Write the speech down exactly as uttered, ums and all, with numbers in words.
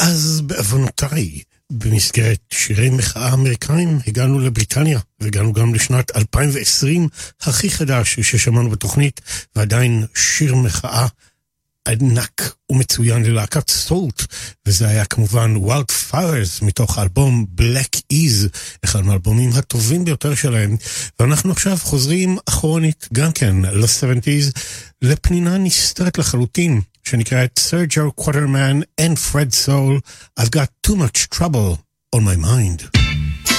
אז בעוונותיי, במסגרת שירי מחאה אמריקאים, הגענו לבריטניה, והגענו גם לשנת אלפיים ועשרים, הכי חדש ששמענו בתוכנית, ועדיין שיר מחאה ענק ומצוין ללהקת סולט, וזה היה כמובן Wildfires מתוך האלבום Black Ease, אחד מהאלבומים הטובים ביותר שלהם, ואנחנו עכשיו חוזרים אחרונית גם כן ל-שבעים, לפנינה נסתרת לחלוטין, שנקראת Sergio Quaterman and Fred Soul, I've got too much trouble on my mind.